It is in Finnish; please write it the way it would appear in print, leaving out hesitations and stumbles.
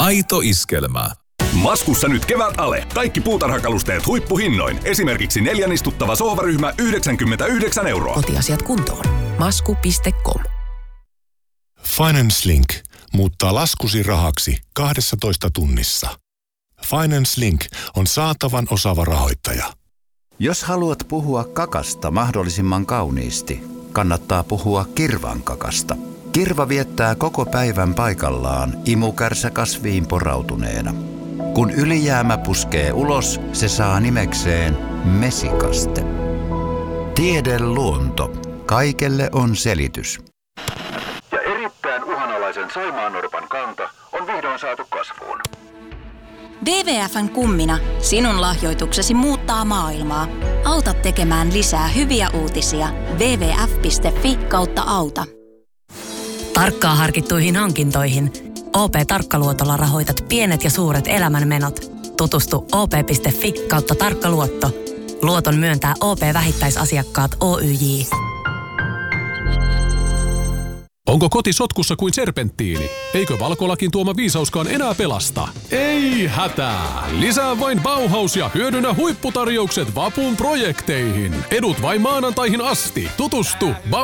Aito iskelmä. Maskussa nyt kevät ale. Kaikki puutarhakalusteet huippuhinnoin. Esimerkiksi 4 istuttava sohvaryhmä 99 €. Kotiasiat kuntoon. Masku.com. Finance Link muuttaa laskusi rahaksi 12 tunnissa. Finance Link on saatavan osaava rahoittaja. Jos haluat puhua kakasta mahdollisimman kauniisti, kannattaa puhua kirvan kakasta. Kirva viettää koko päivän paikallaan imukärsä kasviin porautuneena. Kun ylijäämä puskee ulos, se saa nimekseen mesikaste. Tiede luonto. Kaikelle on selitys. Ja erittäin uhanalaisen saimaannorpan kanta on vihdoin saatu kasvuun. WWF:n kummina sinun lahjoituksesi muuttaa maailmaa. Auta tekemään lisää hyviä uutisia. wwf.fi/auta. Tarkkaan harkittuihin hankintoihin. OP-Tarkkaluotolla rahoitat pienet ja suuret elämänmenot. Tutustu op.fi/tarkkaluotto. Luoton myöntää OP-vähittäisasiakkaat Oyj. Onko koti sotkussa kuin serpenttiini? Eikö valkolakin tuoma viisauskaan enää pelasta? Ei hätää! Lisää vain Bauhaus ja hyödynnä huipputarjoukset vapun projekteihin. Edut vain maanantaihin asti. Tutustu